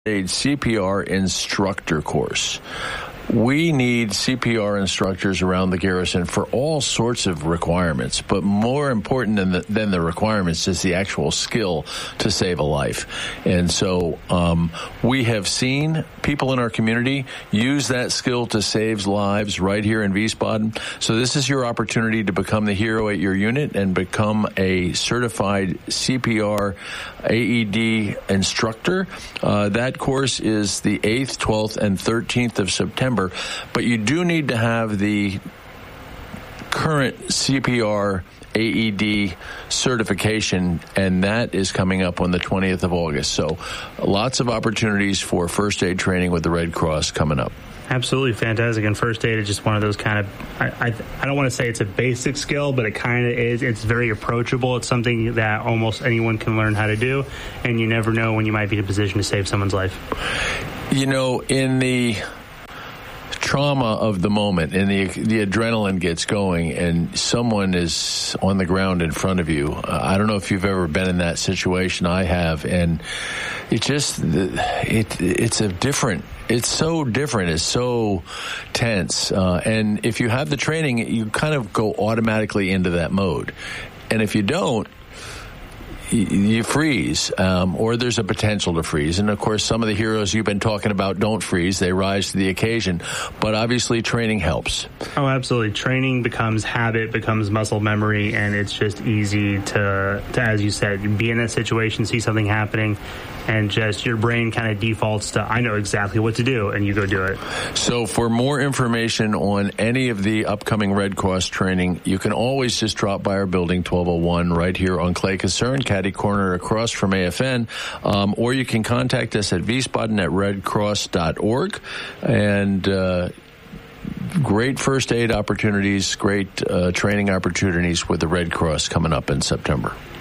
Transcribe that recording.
aid CPR instructor course. We need CPR instructors around the garrison for all sorts of requirements, but more important than the requirements is the actual skill to save a life. And so we have seen people in our community use that skill to save lives right here in Wiesbaden. So this is your opportunity to become the hero at your unit and become a certified CPR AED instructor. That course is the 8th, 12th, and 13th of September. But you do need to have the current CPR AED certification, and that is coming up on the 20th of August. So lots of opportunities for first aid training with the Red Cross coming up. Absolutely fantastic. And first aid is just one of those kind of, I don't want to say it's a basic skill, but it kind of is. It's very approachable. It's something that almost anyone can learn how to do, and you never know when you might be in a position to save someone's life. You know, in the trauma of the moment and the adrenaline gets going and someone is on the ground in front of you. I don't know if you've ever been in that situation. I have, and it's so different. It's so tense. And if you have the training, you kind of go automatically into that mode. And if you don't, you freeze, or there's a potential to freeze. And, of course, some of the heroes you've been talking about don't freeze. They rise to the occasion. But, obviously, training helps. Oh, absolutely. Training becomes habit, becomes muscle memory, and it's just easy to as you said, be in a situation, see something happening, and just your brain kind of defaults to, I know exactly what to do, and you go do it. So for more information on any of the upcoming Red Cross training, you can always just drop by our building, 1201, right here on Clay Casern, Caddy Corner across from AFN, or you can contact us at wiesbaden@redcross.org. And great first aid opportunities, great training opportunities with the Red Cross coming up in September.